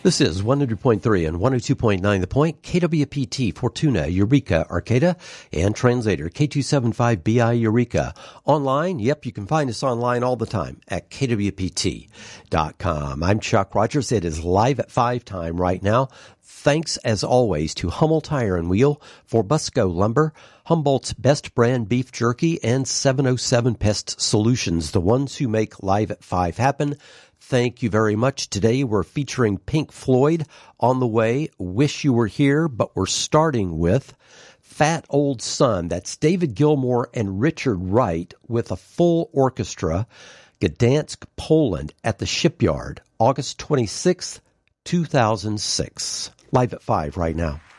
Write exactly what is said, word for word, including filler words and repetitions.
This is one hundred point three and one oh two point nine The Point, K W P T, Fortuna, Eureka, Arcata, and Translator, K two seventy-five B I Eureka. Online, yep, you can find us online all the time at K W P T dot com. I'm Chuck Rogers. It is live at five time right now. Thanks, as always, to Hummel Tire and Wheel, for Busco Lumber, Humboldt's Best Brand Beef Jerky, and seven oh seven Pest Solutions, the ones who make Live at five happen. Thank you very much. Today we're featuring Pink Floyd. On the way, Wish You Were Here, but we're starting with Fat Old Son. That's David Gilmour and Richard Wright with a full orchestra. Gdansk, Poland, at the Shipyard, August twenty-sixth, two thousand six. Live at five right now.